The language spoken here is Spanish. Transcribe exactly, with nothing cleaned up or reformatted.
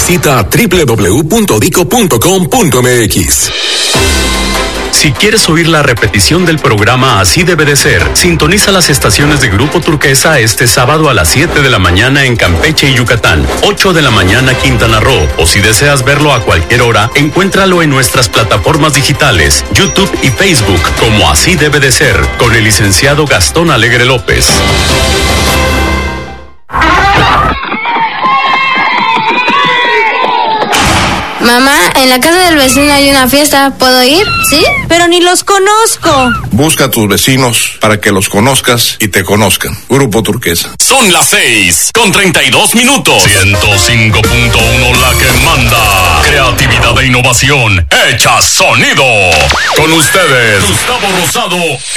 Visita doble u doble u doble u punto dico punto com punto eme equis. Si quieres oír la repetición del programa Así Debe de Ser, sintoniza las estaciones de Grupo Turquesa este sábado a las siete de la mañana en Campeche y Yucatán, ocho de la mañana Quintana Roo, o si deseas verlo a cualquier hora, encuéntralo en nuestras plataformas digitales, YouTube y Facebook, como Así Debe de Ser, con el licenciado Gastón Alegre López. Mamá, en la casa del vecino hay una fiesta, ¿puedo ir? ¿Sí? Pero ni los conozco. Busca a tus vecinos para que los conozcas y te conozcan. Grupo Turquesa. Son las seis con treinta y dos minutos. ciento cinco punto uno la que manda. Creatividad e innovación hecha sonido. Con ustedes, Gustavo Rosado